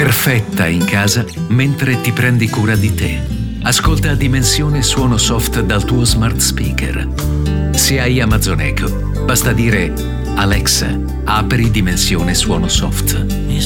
perfetta in casa mentre ti prendi cura di te. Ascolta Dimensione Suono Soft dal tuo smart speaker. Se hai Amazon Echo, basta dire Alexa, apri Dimensione Suono Soft. Mi